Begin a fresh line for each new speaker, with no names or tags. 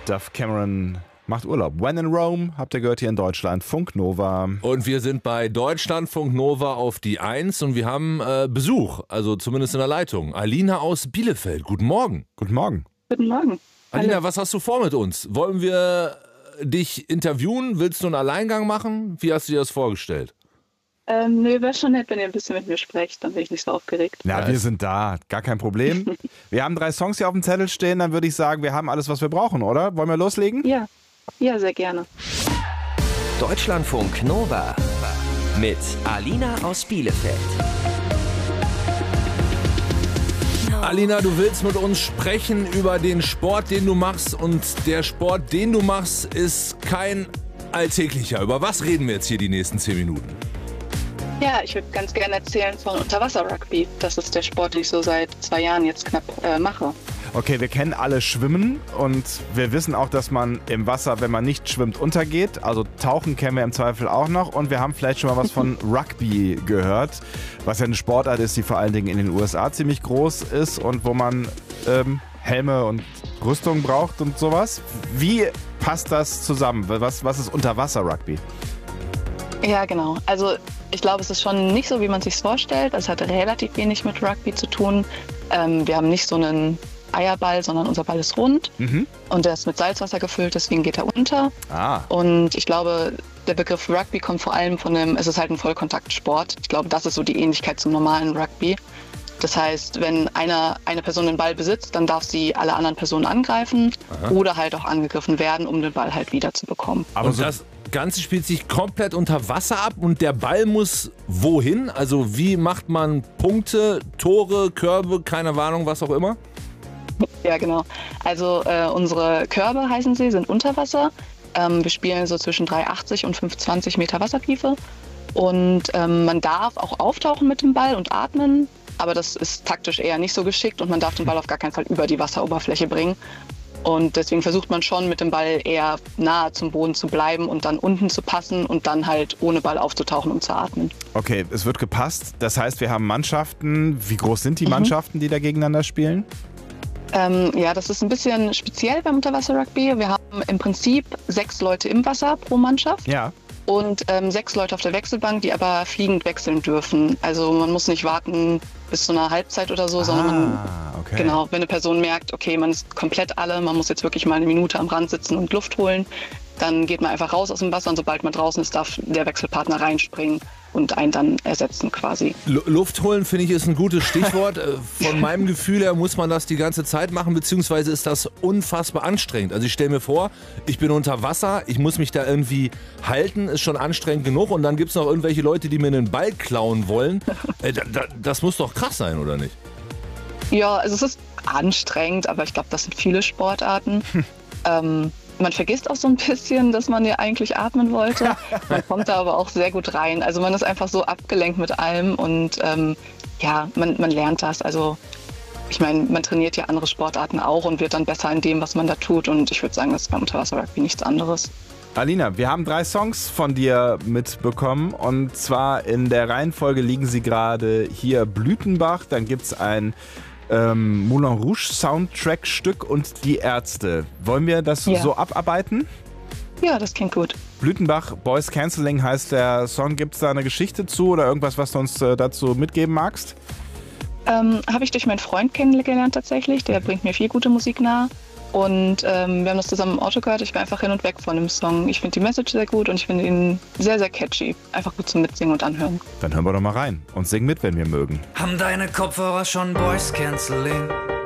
Duff Cameron macht Urlaub. When in Rome, habt ihr gehört hier in Deutschland, Funk Nova.
Und wir sind bei Deutschlandfunk Nova auf die 1 und wir haben Besuch, also zumindest in der Leitung. Alina aus Bielefeld, guten Morgen.
Guten Morgen.
Guten Morgen.
Alina,
Hallo.
was hast du vor mit uns? Wollen wir dich interviewen? Willst du einen Alleingang machen? Wie hast du dir das vorgestellt?
Nö, wäre schon nett, wenn ihr ein bisschen mit mir sprecht, dann bin ich nicht so aufgeregt.
Ja, wir sind da, gar kein Problem. Wir haben 3 Songs hier auf dem Zettel stehen, dann würde ich sagen, wir haben alles, was wir brauchen, oder? Wollen wir loslegen?
Ja, sehr gerne.
Deutschlandfunk Nova mit Alina aus Bielefeld.
Alina, du willst mit uns sprechen über den Sport, den du machst, und der Sport, den du machst, ist kein alltäglicher. Über was reden wir jetzt hier die nächsten 10 Minuten?
Ja, ich würde ganz gerne erzählen von Unterwasser-Rugby. Das ist der Sport, den ich so seit 2 Jahren jetzt knapp mache.
Okay, wir kennen alle Schwimmen und wir wissen auch, dass man im Wasser, wenn man nicht schwimmt, untergeht. Also Tauchen kennen wir im Zweifel auch noch. Und wir haben vielleicht schon mal was von Rugby gehört, was ja eine Sportart ist, die vor allen Dingen in den USA ziemlich groß ist und wo man Helme und Rüstung braucht und sowas. Wie passt das zusammen? Was ist Unterwasser-Rugby?
Ja, genau. Also ich glaube, es ist schon nicht so, wie man es sich vorstellt. Es hat relativ wenig mit Rugby zu tun. Wir haben nicht so einen Eierball, sondern unser Ball ist rund und der ist mit Salzwasser gefüllt, deswegen geht er unter. Und ich glaube, der Begriff Rugby kommt vor allem es ist halt ein Vollkontaktsport. Ich glaube, das ist so die Ähnlichkeit zum normalen Rugby. Das heißt, wenn eine Person den Ball besitzt, dann darf sie alle anderen Personen angreifen oder halt auch angegriffen werden, um den Ball halt wieder zu bekommen.
Aber das Ganze spielt sich komplett unter Wasser ab und der Ball muss wohin? Also wie macht man Punkte, Tore, Körbe, keine Ahnung, was auch immer?
Ja, genau. Also unsere Körbe, heißen sie, sind unter Wasser. Wir spielen so zwischen 3,80 und 5,20 Meter Wassertiefe. Und man darf auch auftauchen mit dem Ball und atmen, aber das ist taktisch eher nicht so geschickt und man darf den Ball auf gar keinen Fall über die Wasseroberfläche bringen. Und deswegen versucht man schon mit dem Ball eher nahe zum Boden zu bleiben und dann unten zu passen und dann halt ohne Ball aufzutauchen, um zu atmen.
Okay, es wird gepasst. Das heißt, wir haben Mannschaften. Wie groß sind die Mannschaften, die da gegeneinander spielen?
Ja, das ist ein bisschen speziell beim Unterwasser-Rugby. Wir haben im Prinzip 6 Leute im Wasser pro Mannschaft.
Ja.
Und 6 Leute auf der Wechselbank, die aber fliegend wechseln dürfen. Also man muss nicht warten bis zu einer Halbzeit oder so, sondern genau, wenn eine Person merkt, okay, man ist komplett alle, man muss jetzt wirklich mal eine Minute am Rand sitzen und Luft holen, dann geht man einfach raus aus dem Wasser und sobald man draußen ist, darf der Wechselpartner reinspringen und einen dann ersetzen quasi.
Luft holen, finde ich, ist ein gutes Stichwort. Von meinem Gefühl her muss man das die ganze Zeit machen, beziehungsweise ist das unfassbar anstrengend. Also ich stelle mir vor, ich bin unter Wasser, ich muss mich da irgendwie halten, ist schon anstrengend genug und dann gibt es noch irgendwelche Leute, die mir einen Ball klauen wollen. Das muss doch krass sein, oder nicht?
Ja, also es ist anstrengend, aber ich glaube, das sind viele Sportarten. Man vergisst auch so ein bisschen, dass man ja eigentlich atmen wollte. Man kommt da aber auch sehr gut rein. Also man ist einfach so abgelenkt mit allem und man lernt das. Also ich meine, man trainiert ja andere Sportarten auch und wird dann besser in dem, was man da tut. Und ich würde sagen, das ist beim Unterwasser-Rugby nichts anderes.
Alina, wir haben 3 Songs von dir mitbekommen und zwar in der Reihenfolge liegen sie gerade hier: Blütenbach, dann gibt es ein Moulin Rouge Soundtrack-Stück und Die Ärzte. Wollen wir das so abarbeiten?
Ja, das klingt gut.
Blütenbach, Boys Cancelling heißt der Song. Gibt es da eine Geschichte zu oder irgendwas, was du uns dazu mitgeben magst?
Habe ich durch meinen Freund kennengelernt tatsächlich. Der bringt mir viel gute Musik nahe. Und wir haben das zusammen im Auto gehört. Ich war einfach hin und weg von dem Song. Ich finde die Message sehr gut und ich finde ihn sehr, sehr catchy. Einfach gut zum Mitsingen und Anhören.
Dann hören wir doch mal rein und singen mit, wenn wir mögen.
Haben deine Kopfhörer schon Voice Cancelling?